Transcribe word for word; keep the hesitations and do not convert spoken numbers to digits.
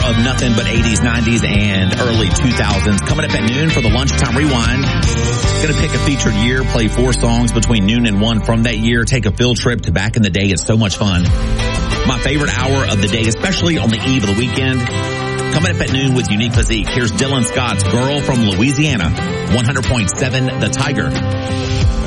of nothing but eighties, nineties, and early two thousands. Coming up at noon for the Lunchtime Rewind. Going to pick a featured year, play four songs between noon and one from that year, take a field trip to back in the day. It's so much fun. My favorite hour of the day, especially on the eve of the weekend. Coming up at noon with Unique Physique. Here's Dylan Scott's Girl from Louisiana, one hundred point seven The Tiger.